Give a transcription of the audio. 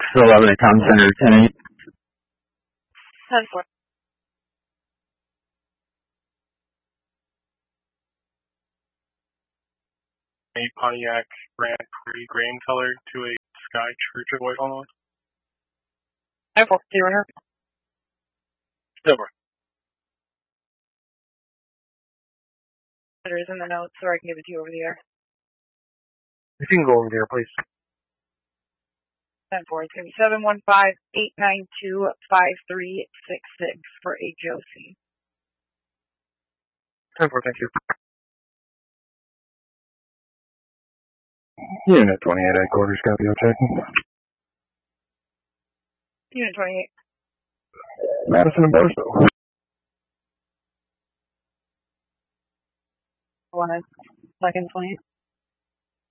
11 at Com Center, 10-8. 10-4. Pontiac Grand Prix grain color to a Sky Church of White Walnut. 10-4. Do you runner? Silver. It is in the notes, or I can give it to you over the air. You can go over there, please. 10-4. It's going to be 715-892-5366 for HOC. 10-4, thank you. Unit 28 headquarters, copy, I'll check. Unit 28. Madison and Barstow. 1 second, 28.